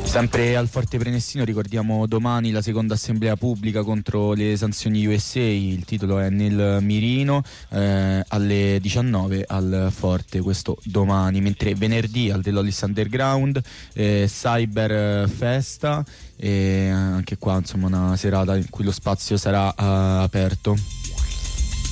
Sempre al Forte Prenestino ricordiamo domani la seconda assemblea pubblica contro le sanzioni USA, il titolo è Nel Mirino, alle 19 al Forte, questo domani, mentre venerdì al dell'Ollis Underground Cyber Festa, e anche qua insomma una serata in cui lo spazio sarà aperto.